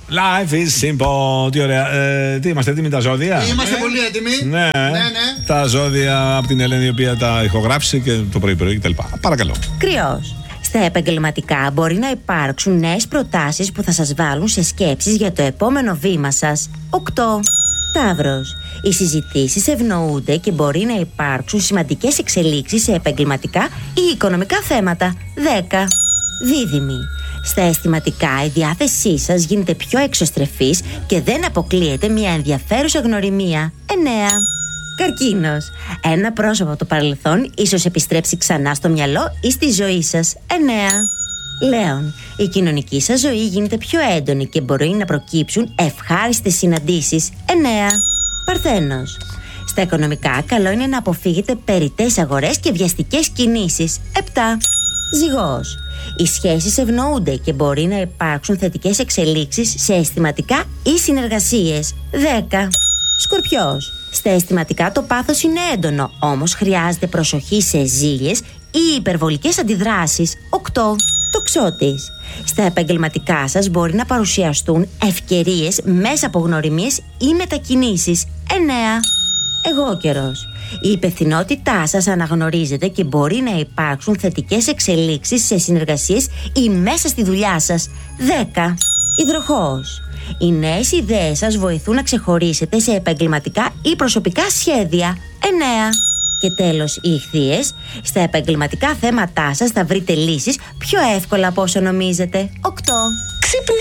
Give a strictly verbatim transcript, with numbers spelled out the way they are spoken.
Life is simple. Τι ωραία. Ε, τι είμαστε έτοιμοι τα ζώδια? Είμαστε ε? πολύ έτοιμοι. Ναι. ναι, ναι. Τα ζώδια από την Ελένη, η οποία τα ηχογράφησε και το πρωί-πρωί κτλ. Παρακαλώ. Κρυός. Στα επαγγελματικά μπορεί να υπάρξουν νέες προτάσεις που θα σας βάλουν σε σκέψεις για το επόμενο βήμα σας. οκτώ. Ταύρος. Οι συζητήσεις ευνοούνται και μπορεί να υπάρξουν σημαντικές εξελίξεις σε επαγγελματικά ή οικονομικά θέματα. δέκα. Δίδυμοι. Στα αισθηματικά η διάθεσή σας γίνεται πιο εξωστρεφής και δεν αποκλείεται μια ενδιαφέρουσα γνωριμία. εννέα. Καρκίνος. Ένα πρόσωπο από το παρελθόν ίσως επιστρέψει ξανά στο μυαλό ή στη ζωή σας. εννέα. Λέων. Η κοινωνική σας ζωή γίνεται πιο έντονη και μπορεί να προκύψουν ευχάριστες συναντήσεις. εννέα. Παρθένος. Στα οικονομικά καλό είναι να αποφύγετε περιττές αγορές και βιαστικές κινήσεις. επτά. Ζυγός. Οι σχέσεις ευνοούνται και μπορεί να υπάρξουν θετικές εξελίξεις σε αισθηματικά ή συνεργασίες. δέκα. Σκορπιός. Στα αισθηματικά το πάθος είναι έντονο, όμως χρειάζεται προσοχή σε ζήλιες ή υπερβολικές αντιδράσεις. οκτώ. Τοξότης. Στα επαγγελματικά σας μπορεί να παρουσιαστούν ευκαιρίες μέσα από γνωριμίες ή μετακινήσεις. εννέα. Αιγόκερος. Η υπευθυνότητά σας αναγνωρίζεται και μπορεί να υπάρξουν θετικές εξελίξεις σε συνεργασίες ή μέσα στη δουλειά σας. δέκα. Υδροχόος. Οι νέες ιδέες σας βοηθούν να ξεχωρίσετε σε επαγγελματικά ή προσωπικά σχέδια. εννέα. Και τέλος, οι Ιχθύες. Στα επαγγελματικά θέματά σας θα βρείτε λύσεις πιο εύκολα από όσο νομίζετε. οκτώ.